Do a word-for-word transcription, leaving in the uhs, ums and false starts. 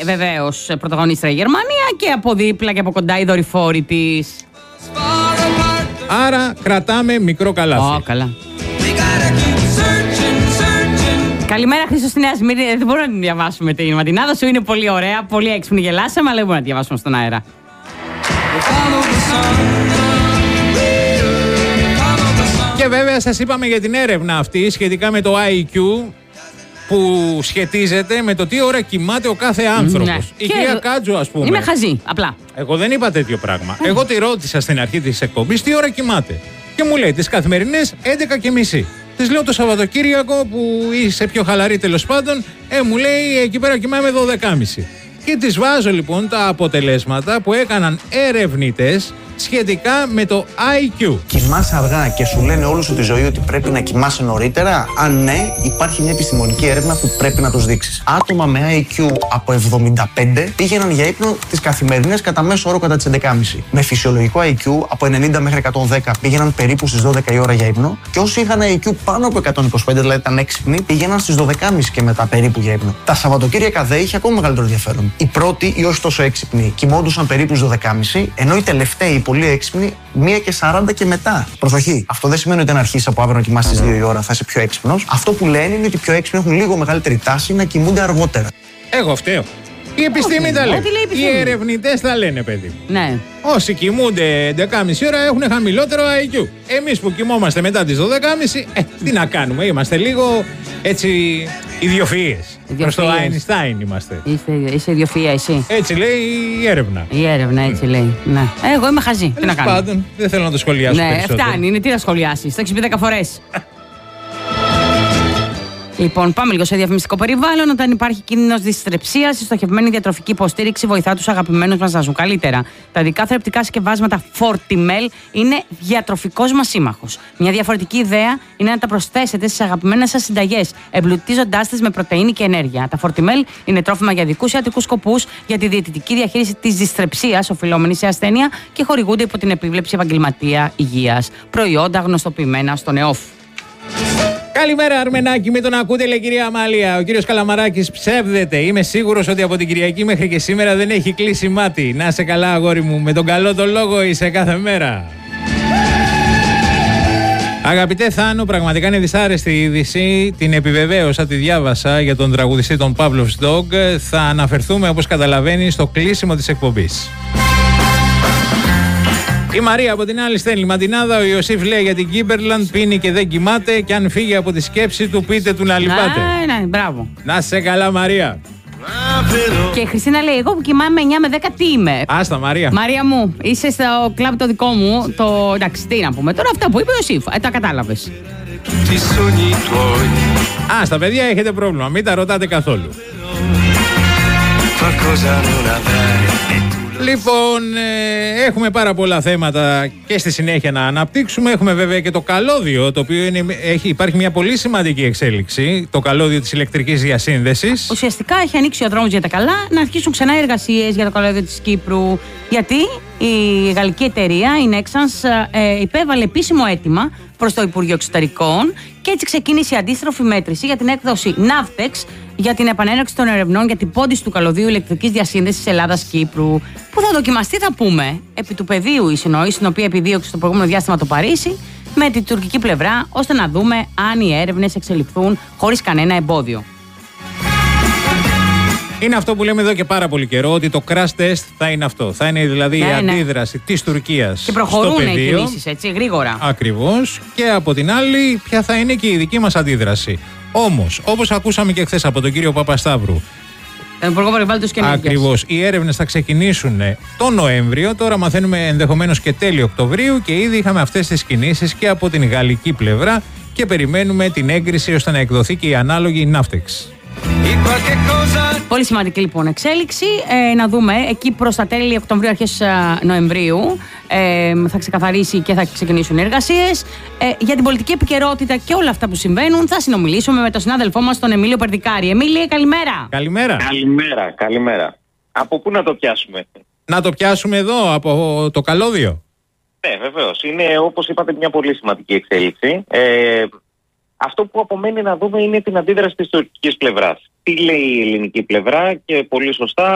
βεβαίως πρωταγωνίστρια η Γερμανία και από δίπλα και από κοντά οι δορυφόροι της. Άρα κρατάμε μικρό καλάθι. Ω, καλά. Καλημέρα, Χρήστο στη Νέα Σμύρνη. Δεν μπορούμε να την διαβάσουμε την ματινάδα σου. Είναι πολύ ωραία, πολύ έξυπνη, γελάσαμε, αλλά δεν μπορούμε να τη διαβάσουμε στον αέρα. Και βέβαια σας είπαμε για την έρευνα αυτή σχετικά με το άι κιου που σχετίζεται με το τι ώρα κοιμάται ο κάθε άνθρωπος. Ναι. Η κυρία Κάτζου, ας πούμε. Είμαι χαζή, απλά. Εγώ δεν είπα τέτοιο πράγμα. Εγώ τη ρώτησα στην αρχή της εκπομπής τι ώρα κοιμάται. Και μου λέει τις καθημερινές έντεκα και μισή. Της λέω το Σαββατοκύριακο που είσαι πιο χαλαρή τέλος πάντων, ε, μου λέει εκεί πέρα κοιμάμαι δώδεκα και μισή. Και της βάζω λοιπόν τα αποτελέσματα που έκαναν ερευνητές σχετικά με το άι κιου. Κοιμάσαι αργά και σου λένε όλη σου τη ζωή ότι πρέπει να κοιμάσαι νωρίτερα. Αν ναι, υπάρχει μια επιστημονική έρευνα που πρέπει να τους δείξεις. Άτομα με άι κιου από εβδομήντα πέντε πήγαιναν για ύπνο τις καθημερινές κατά μέσο όρο κατά τις έντεκα και μισή. Με φυσιολογικό άι κιου από ενενήντα μέχρι εκατόν δέκα πήγαιναν περίπου στις δώδεκα η ώρα για ύπνο. Και όσοι είχαν άι κιου πάνω από εκατόν είκοσι πέντε, δηλαδή ήταν έξυπνοι, πήγαιναν στις δώδεκα και μισή και μετά περίπου για ύπνο. Τα Σαββατοκύριακα δε είχε ακόμα μεγαλύτερο ενδιαφέρον. Οι πρώτοι ή όχι τόσο έξυπνοι κοιμόντουσαν περίπου στις δώδεκα και μισή, ενώ οι τελευταίοι πολύ έξυπνοι, μία και σαράντα και μετά. Προσοχή. Αυτό δεν σημαίνει ότι αν αρχίσει από αύριο να κοιμάσαι στις δύο η ώρα θα είσαι πιο έξυπνος. Αυτό που λένε είναι ότι οι πιο έξυπνοι έχουν λίγο μεγαλύτερη τάση να κοιμούνται αργότερα. Εγώ φταίω. Η επιστήμη τα λέει. Οι ερευνητές τα λένε, παιδί. Ναι. Όσοι κοιμούνται έντεκα και μισή ώρα έχουν χαμηλότερο άι κιου. Εμείς που κοιμόμαστε μετά τις δώδεκα και μισή, ε, τι να κάνουμε, είμαστε λίγο έτσι ιδιοφυΐες. Προς το Αϊνστάιν είμαστε. Είστε, είσαι ιδιοφυΐα εσύ. Έτσι λέει η έρευνα. Η έρευνα έτσι mm. λέει. Ναι. Εγώ είμαι χαζή. Τι να κάνω. Πάντων, δεν θέλω να το σχολιάσω ναι, περισσότερο. Φτάνει, είναι τι να σχολιάσεις. Το έχεις πει δέκα φορές. Λοιπόν, πάμε λίγο σε διαφημιστικό περιβάλλον. Όταν υπάρχει κίνδυνος δυστρεψίας, η στοχευμένη διατροφική υποστήριξη βοηθά τους αγαπημένους μας να ζουν καλύτερα. Τα δικά θρεπτικά συσκευάσματα Fortimel είναι διατροφικός μας σύμμαχος. Μια διαφορετική ιδέα είναι να τα προσθέσετε στις αγαπημένες σας συνταγές, εμπλουτίζοντάς τις με πρωτεΐνη και ενέργεια. Τα Fortimel είναι τρόφιμα για δικούς ιατρικούς σκοπούς, για τη διαιτητική διαχείριση της δυστρεψίας, οφειλόμενη σε ασθένεια, και χορηγούνται υπό την επίβλεψη επαγγελματία υγείας. Προϊόντα γνωστοποιημένα στον ΕΟΦ. Καλημέρα, Αρμενάκη, με τον ακούτε, λέει κυρία Αμάλια. Ο κύριος Καλαμαράκης ψεύδεται. Είμαι σίγουρος ότι από την Κυριακή μέχρι και σήμερα δεν έχει κλείσει μάτι. Να σε καλά, αγόρι μου. Με τον καλό τον λόγο είσαι κάθε μέρα. Αγαπητέ Θάνο, πραγματικά είναι δυσάρεστη η είδηση. Την επιβεβαίωσα, τη διάβασα για τον τραγουδιστή των Pavlov's Dog. Θα αναφερθούμε, όπως καταλαβαίνει, στο κλείσιμο της εκπομπής. Η Μαρία από την άλλη στέλνει ματινάδα. Ο Ιωσήφ λέει για την Κίμπερλαντ: πίνει και δεν κοιμάται. Και αν φύγει από τη σκέψη του, πείτε του να λυπάται. Ναι, ναι, μπράβο. Να σε καλά, Μαρία. Και η Χριστίνα λέει: εγώ που κοιμάμαι εννιά με δέκα, τι είμαι. Άστα, Μαρία. Μαρία μου, είσαι στο κλαμπ το δικό μου. Το εντάξει, τι να πούμε. Τώρα αυτά που είπε ο Ιωσήφ, ε, τα κατάλαβες. Άστα, παιδιά, έχετε πρόβλημα. Μην τα ρωτάτε καθόλου. Λοιπόν, ε, έχουμε πάρα πολλά θέματα και στη συνέχεια να αναπτύξουμε. Έχουμε βέβαια και το καλώδιο, το οποίο είναι, έχει, υπάρχει μια πολύ σημαντική εξέλιξη. Το καλώδιο της ηλεκτρικής διασύνδεσης. Ουσιαστικά έχει ανοίξει ο δρόμος για τα καλά να αρχίσουν ξανά εργασίες για το καλώδιο της Κύπρου. Γιατί η γαλλική εταιρεία, η Nexans, ε, υπέβαλε επίσημο αίτημα προς το Υπουργείο Εξωτερικών και έτσι ξεκίνησε η αντίστροφη μέτρηση για την έκδοση Navtex για την επανέναρξη των ερευνών για την πόντιση του καλωδίου ηλεκτρικής διασύνδεσης Ελλάδας-Κύπρου, που θα δοκιμαστεί, θα πούμε, επί του πεδίου η συνόηση, στην οποία επιδίωξε στο προηγούμενο διάστημα το Παρίσι, με την τουρκική πλευρά, ώστε να δούμε αν οι έρευνες εξελιχθούν χωρίς κανένα εμπόδιο. Είναι αυτό που λέμε εδώ και πάρα πολύ καιρό, ότι το crash test θα είναι αυτό. Θα είναι δηλαδή ναι, η ναι. αντίδραση της Τουρκίας στο πεδίο. Και προχωρούν οι κινήσεις, έτσι, γρήγορα. Ακριβώς. Και από την άλλη, ποια θα είναι και η δική μας αντίδραση. Όμως, όπως ακούσαμε και χθες από τον κύριο Παπασταύρου, τον Υπουργό Περιβάλλοντος και Ενέργειας. Ακριβώς. Οι έρευνες θα ξεκινήσουν τον Νοέμβριο. Τώρα μαθαίνουμε ενδεχομένως και τέλη Οκτωβρίου και ήδη είχαμε αυτές τις κινήσεις και από την γαλλική πλευρά και περιμένουμε την έγκριση ώστε να εκδοθεί και η ανάλογη Navtex. Πολύ σημαντική λοιπόν εξέλιξη. Ε, να δούμε εκεί προς τα τέλη Οκτωβρίου, αρχές Νοεμβρίου ε, θα ξεκαθαρίσει και θα ξεκινήσουν οι εργασίες. Ε, για την πολιτική επικαιρότητα και όλα αυτά που συμβαίνουν θα συνομιλήσουμε με τον συνάδελφό μας, τον Εμίλιο Περδικάρη. Εμίλιε, καλημέρα. Καλημέρα. Καλημέρα, καλημέρα. Από πού να το πιάσουμε? Να το πιάσουμε εδώ, από το καλώδιο. Ναι, βεβαίως. Είναι, όπως είπατε, μια πολύ σημαντική εξέλιξη. Ε, Αυτό που απομένει να δούμε είναι την αντίδραση της τουρκικής πλευράς. Τι λέει η ελληνική πλευρά, και πολύ σωστά